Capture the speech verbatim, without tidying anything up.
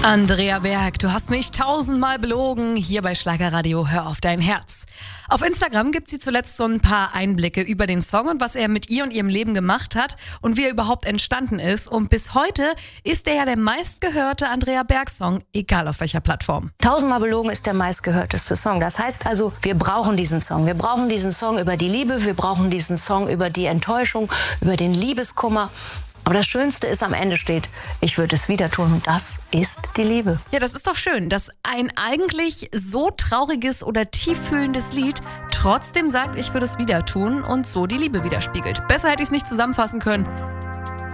Andrea Berg, du hast mich tausendmal belogen. Hier bei Schlagerradio, hör auf dein Herz. Auf Instagram gibt sie zuletzt so ein paar Einblicke über den Song und was er mit ihr und ihrem Leben gemacht hat und wie er überhaupt entstanden ist. Und bis heute ist er ja der meistgehörte Andrea Berg-Song, egal auf welcher Plattform. Tausendmal belogen ist der meistgehörteste Song. Das heißt also, wir brauchen diesen Song. Wir brauchen diesen Song über die Liebe, wir brauchen diesen Song über die Enttäuschung, über den Liebeskummer. Aber das Schönste ist, am Ende steht, ich würde es wieder tun. Und das ist die Liebe. Ja, das ist doch schön, dass ein eigentlich so trauriges oder tieffühlendes Lied trotzdem sagt, ich würde es wieder tun und so die Liebe widerspiegelt. Besser hätte ich es nicht zusammenfassen können.